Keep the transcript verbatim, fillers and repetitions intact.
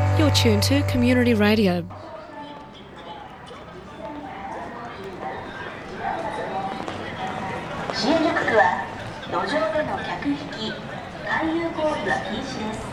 You're tuned to Community Radio. 支援旅客は路上での客引き、勧誘行為は禁止です。